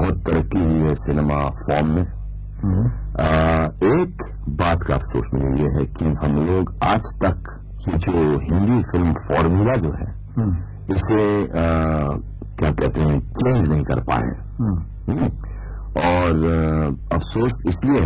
बहुत तरक्की हुई है सिनेमा फॉर्म में। एक बात का अफसोस मुझे ये है कि हम लोग आज तक ये जो हिंदी फिल्म फॉर्मूला जो है इसे क्या कहते हैं चेंज नहीं कर पाए। और अफसोस इसलिए